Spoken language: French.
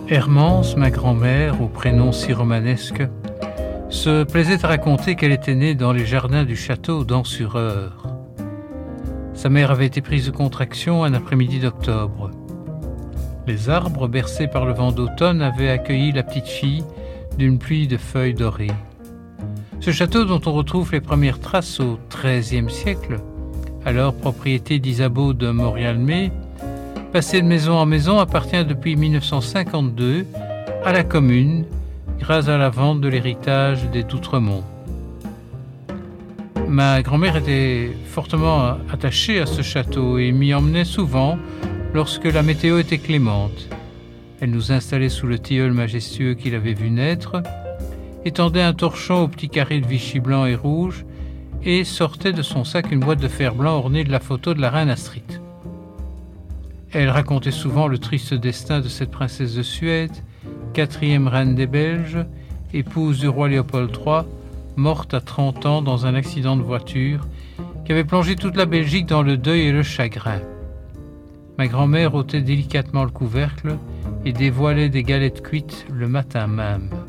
Hermance, ma grand-mère, au prénom si romanesque, se plaisait à raconter qu'elle était née dans les jardins du château d'Ans-sur-Eure. Sa mère avait été prise de contraction un après-midi d'octobre. Les arbres, bercés par le vent d'automne, avaient accueilli la petite fille d'une pluie de feuilles dorées. Ce château, dont on retrouve les premières traces au XIIIe siècle, alors propriété d'Isabeau de Morialmé, passé de maison en maison, appartient depuis 1952 à la commune grâce à la vente de l'héritage des d'Outremont. Ma grand-mère était fortement attachée à ce château et m'y emmenait souvent lorsque la météo était clémente. Elle nous installait sous le tilleul majestueux qu'il avait vu naître, étendait un torchon au petit carré de Vichy blanc et rouge et sortait de son sac une boîte de fer blanc ornée de la photo de la reine Astrid. Elle racontait souvent le triste destin de cette princesse de Suède, 4e reine des Belges, épouse du roi Léopold III, morte à 30 ans dans un accident de voiture qui avait plongé toute la Belgique dans le deuil et le chagrin. Ma grand-mère ôtait délicatement le couvercle et dévoilait des galettes cuites le matin même.